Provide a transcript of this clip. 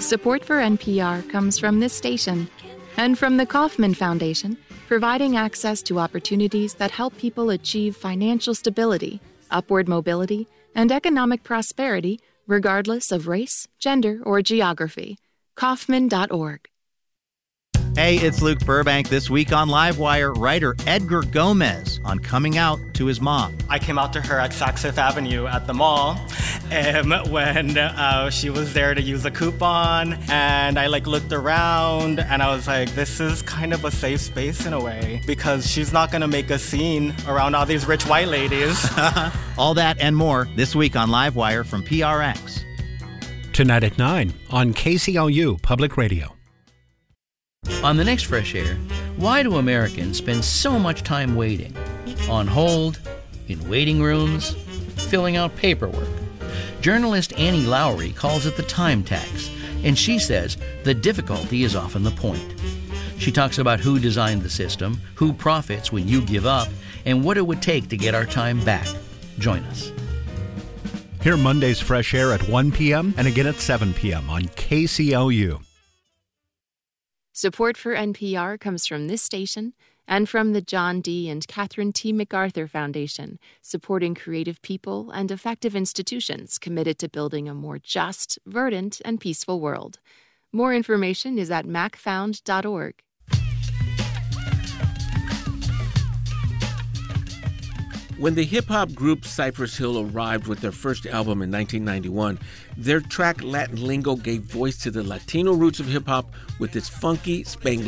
Support for NPR comes from this station and from the Kauffman Foundation, providing access to opportunities that help people achieve financial stability, upward mobility, and economic prosperity regardless of race, gender, or geography. Kauffman.org. Hey, it's Luke Burbank. This week on Livewire, writer Edgar Gomez on coming out to his mom. I came out to her at Saks Fifth Avenue at the mall when she was there to use a coupon, and I looked around and I was like, this is kind of a safe space in a way because she's not going to make a scene around all these rich white ladies. All that and more this week on Livewire from PRX. Tonight at 9 on KCLU Public Radio. On the next Fresh Air, why do Americans spend so much time waiting? On hold, in waiting rooms, filling out paperwork. Journalist Annie Lowry calls it the time tax, and she says the difficulty is often the point. She talks about who designed the system, who profits when you give up, and what it would take to get our time back. Join us. Hear Monday's Fresh Air at 1 p.m. and again at 7 p.m. on KCLU. Support for NPR comes from this station and from the John D. and Catherine T. MacArthur Foundation, supporting creative people and effective institutions committed to building a more just, verdant, and peaceful world. More information is at macfound.org. When the hip-hop group Cypress Hill arrived with their first album in 1991, their track Latin Lingo gave voice to the Latino roots of hip-hop with its funky Spanglish